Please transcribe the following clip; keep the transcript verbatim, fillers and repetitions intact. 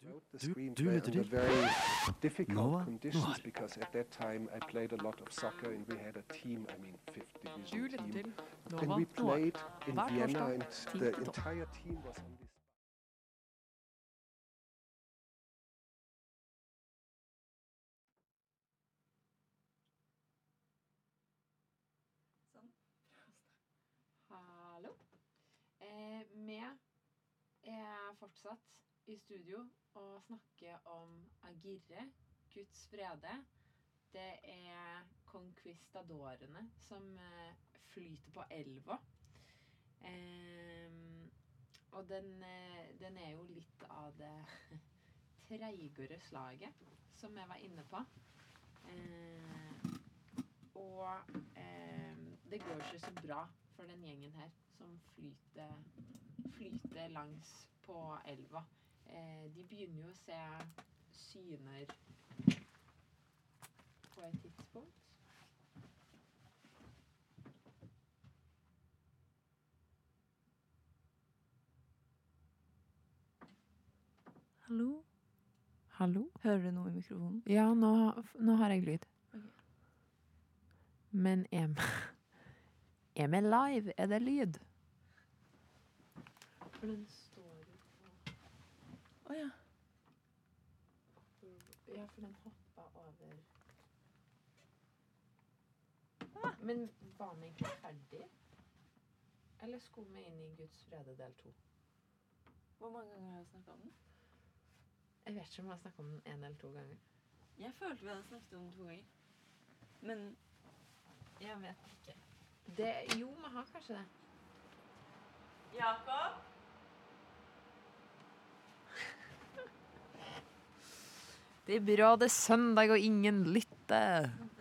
Du, du vet det. Very difficult Nå, conditions nå er- because at that time I played a lot of soccer and we had a team, I mean fifth Du division lytter team. til And Nova we Noir. played in Hver Vienna torsdag, and ti the til tolv. entire team was on this. Hallo. Eh, vi er fortsatt i studio og snakker om Agirre, Guds vrede. Det er conquistadorene som eh, flyter på elva. Eh, og den, eh, den er jo litt av det treigere slaget som jeg var inne på. Eh, og eh, det går ikke så bra for den gjengen her som flyter, flyter langs på elva. Eh, de begynner jo å se syner på et tidspunkt. Hallo? Hallo? Hører du noe i mikrofonen? Ja, nå, nå har jeg lyd. Ok. Men er vi, er vi live? Er det lyd? For den står jo på... Åja. Ja, for den hoppet over... Men var vi ikke ferdig? Eller skulle vi inn i Guds vrede del to? Hvor mange ganger har jeg snakket om den? Jeg vet ikke om jeg har snakket om den en eller to ganger. Jeg følte vi hadde snakket om den to ganger. Men jeg vet ikke. Det, jo, vi har kanskje det. Jakob? Det er bra, det er søndag og ingen lytter.